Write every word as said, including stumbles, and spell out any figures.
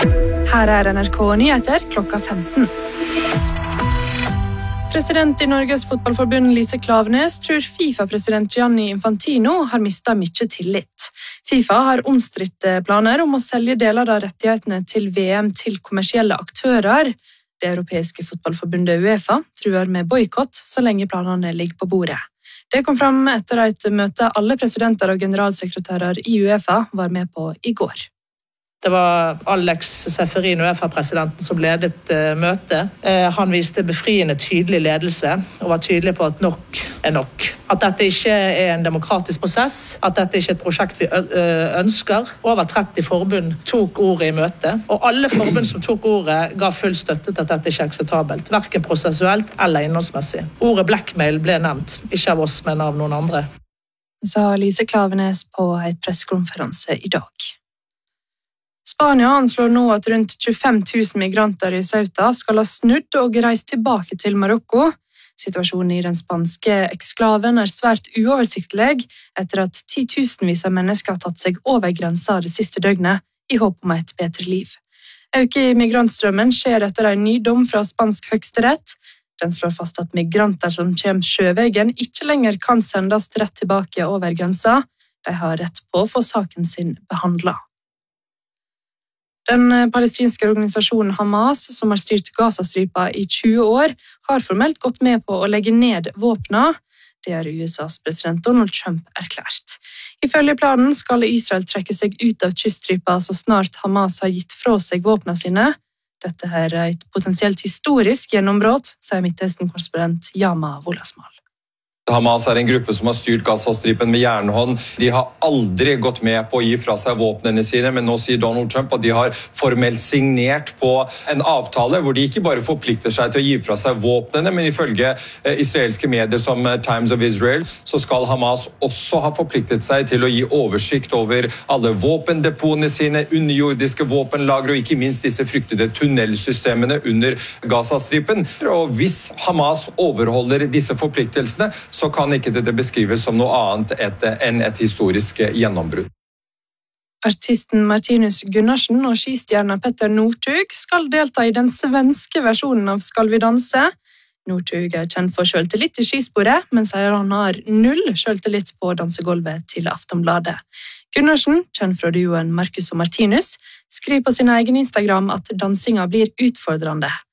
Her er N R K-nyheter klokka femten. President i Norges fotballforbund Lise Klaveness tror FIFA-president Gianni Infantino har mistet mye tillit. FIFA har omstridte planer om å selge deler av rettighetene til V M til kommersielle aktører. Det europeiske fotballforbundet UEFA truer med boikott så lenge planene ligger på bordet. Det kom fram etter et møte alle presidenter og generalsekretærer i UEFA var med på i går. Det var Alex Ceferin, UEFA-presidenten, som ledet uh, møtet. Uh, han viste befriende tydelig ledelse og var tydelig på at nok er nok. At dette ikke er en demokratisk prosess, at dette ikke er et prosjekt vi uh, ønsker. Over tretti forbund tok ordet i møtet, og alle forbund som tok ordet ga full støtte til at dette ikke er akseptabelt, hverken prosessuelt eller innholdsmessig. Ordet blackmail ble nevnt, ikke av oss, men av noen andre. Sa Lise Klaveness på et pressekonferanse i dag. Spania anslår nå at rundt tjuefem tusen migranter i Ceuta skal ha snudd og reist tilbake til Marokko. Situasjonen i den spanske eksklaven er svært uoversiktlig etter at titusenvis av mennesker har tatt seg over grensa det siste døgnet i håp om et bedre liv. Øke i migrantstrømmen skjer etter en ny dom fra spansk høyesterett. Den slår fast at migranter som kommer sjøveien ikke lenger kan sendes rett tilbake over grensa. De har rett på å få saken sin behandlet. Den palestinske organisasjonen Hamas, som har styrt Gazastripa i tjue år, har formelt gått med på å legge ned våpna. Det har U S A's president Donald Trump erklært. Ifølge planen skal Israel trekke seg ut av kyststripa så snart Hamas har gitt fra seg våpna sine. Dette er et potensielt historisk gjennombrudd, sier Midtøsten-korrespondent Yama Wolasmal. Hamas er en gruppe som har styrt Gazastripen med jernhånd. De har aldri gått med på å gi fra seg våpnene sine, men nå sier Donald Trump at de har formelt signert på en avtale hvor de ikke bare forplikter seg til å gi fra seg våpnene, men ifølge israelske medier som Times of Israel, så skal Hamas også ha forpliktet seg til å gi oversikt over alle våpendepotene sine, underjordiske våpenlagre og ikke minst disse fryktede tunnelsystemene under Gazastripen. Og hvis Hamas overholder disse forpliktelsene, så kan ikke det beskrives som noe annet et, enn et historisk gjennombrudd. Artisten Martinus Gunnarsen og skistjerna Petter Northug skal delta i den svenske versjonen av Skal vi danse. Northug er kjent for selvtillit i skisporet, men sier han har null selvtillit på dansegolvet til Aftonbladet. Gunnarsen, kjent fra duoen Marcus og Martinus, skriver på sin egen Instagram at dansinga blir utfordrende.